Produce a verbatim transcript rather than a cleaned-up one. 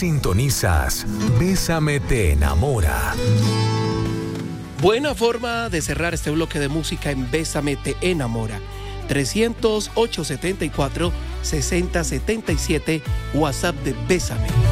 Sintonizas Bésame te enamora. Buena forma de cerrar este bloque de música en Bésame te enamora. trescientos, ochocientos setenta y cuatro, sesenta setenta y siete, WhatsApp de Bésame.